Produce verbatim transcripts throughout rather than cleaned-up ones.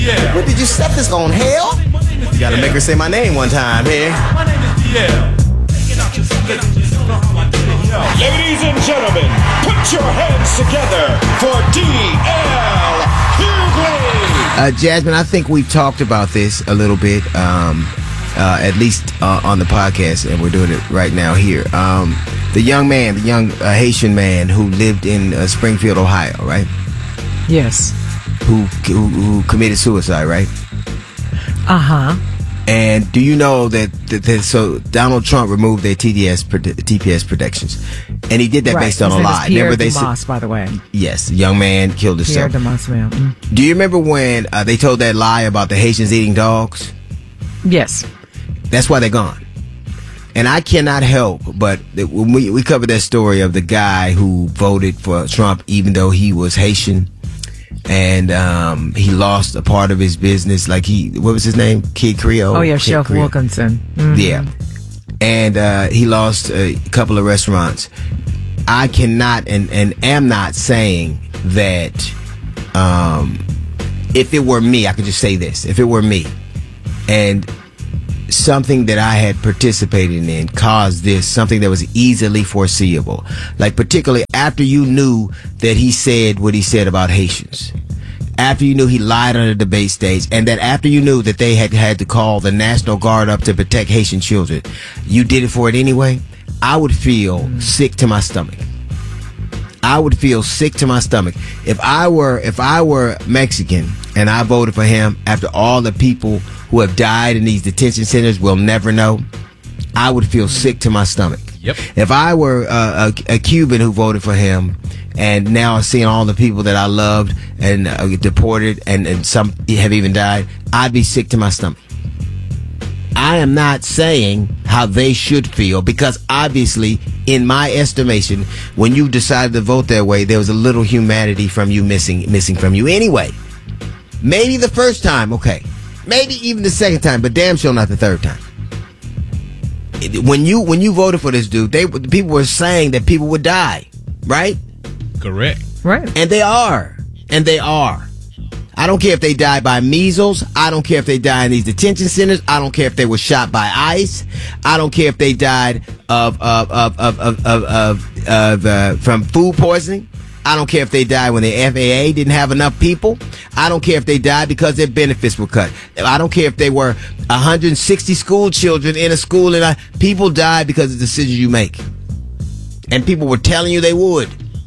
Yeah. What did you set this on, hell? You gotta make her say my name one time here. My name is D L. Ladies and gentlemen, put your hands together for D L Hughley. Uh, Jasmine, I think we've talked about this a little bit, um, uh, at least uh, on the podcast, and we're doing it right now here. Um, the young man, the young uh, Haitian man who lived in uh, Springfield, Ohio, right? Yes. Who, who who committed suicide, right? Uh-huh. And do you know that, that, that so Donald Trump removed their T D S T P S protections, and he did that Right. based on His a name is lie. Pierre Remember they Dumas, said, by the way. yes, the young man killed Pierre himself. Dumas, ma'am. Mm. Do you remember when uh, they told that lie about the Haitians eating dogs? Yes. That's why they're gone. And I cannot help but that when we we covered that story of the guy who voted for Trump even though he was Haitian. And um, he lost a part of his business. Like he, what was his name? Kid Creole. Oh, yeah, Kid Chef Creole. Wilkinson. Mm-hmm. Yeah. And uh, he lost a couple of restaurants. I cannot and, and am not saying that um, if it were me, I could just say this. If it were me and something that I had participated in caused this, something that was easily foreseeable, like particularly after you knew that he said what he said about Haitians, after you knew he lied on the debate stage, and that after you knew that they had had to call the National Guard up to protect Haitian children, you did it for it anyway, I would feel mm. sick to my stomach. I would feel sick to my stomach if I were if I were Mexican and I voted for him after all the people who have died in these detention centers will never know. I would feel sick to my stomach. Yep. If I were uh, a, a Cuban who voted for him and now seeing all the people that I loved and uh, deported and, and some have even died, I'd be sick to my stomach. I am not saying how they should feel because obviously, in my estimation, when you decided to vote that way, there was a little humanity from you missing missing from you anyway. Maybe the first time, okay. Maybe even the second time, but damn sure not the third time. When you when you voted for this dude, they people were saying that people would die, right? Correct. Right. And they are. And they are. I don't care if they die by measles. I don't care if they die in these detention centers. I don't care if they were shot by ICE. I don't care if they died of of of of of of, of, of uh, from food poisoning. I don't care if they died when the F A A didn't have enough people. I don't care if they died because their benefits were cut. I don't care if they were one hundred sixty school children in a school and uh, people died because of the decisions you make. And people were telling you they would.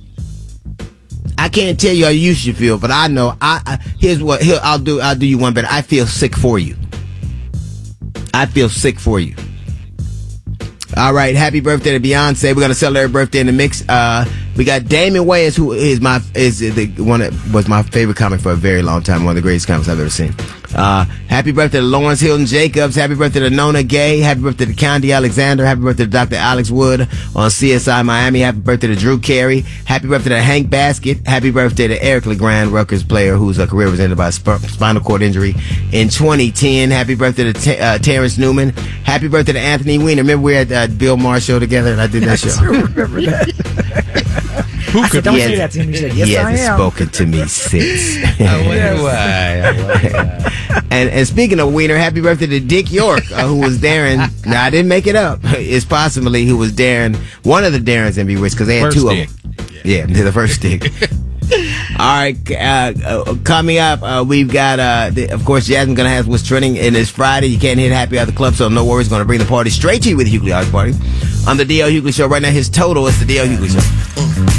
I can't tell you how you should feel, but I know. I, I here's what here, I'll do. I'll do you one better. I feel sick for you. I feel sick for you. All right, happy birthday to Beyonce. We're gonna celebrate her birthday in the mix. Uh, we got Damon Wayans, who is my is the one that was my favorite comic for a very long time, one of the greatest comics I've ever seen. Uh, happy birthday to Lawrence Hilton Jacobs. Happy birthday to Nona Gay. Happy birthday to Condi Alexander. Happy birthday to Doctor Alex Wood on C S I Miami. Happy birthday to Drew Carey. Happy birthday to Hank Baskett. Happy birthday to Eric LeGrand, Rutgers player whose uh, career was ended by a sp- spinal cord injury in twenty ten. Happy birthday to T- uh, Terrence Newman. Happy birthday to Anthony Weiner. Remember we had uh, Bill Maher show together and I did that show. Remember that. Who I could, said, don't he say has, that to me. He said, yes, he I hasn't am. spoken to me since. I wonder why. I wonder why. and, and speaking of Wiener, happy birthday to Dick York, uh, who was Darren. Now, I didn't make it up. It's possibly who was Darren, one of the Darrens in Bewitched, because they had First two Dick. of them. Yeah, yeah the first Dick. All right, uh, uh, coming up, uh, we've got, uh, the, of course, Jasmine's going to have what's trending, and it's Friday. You can't hit Happy Hour the Club, so no worries. Going to bring the party straight to you with the Hughley House Party. On the D L Hughley Show right now, his total is the D L Hughley Show.